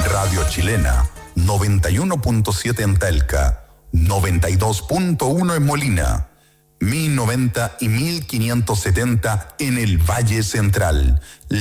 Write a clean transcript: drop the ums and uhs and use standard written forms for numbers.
Radio Chilena, 91.7 en Talca, 92.1 en Molina, 1090 y 1570 en el Valle Central.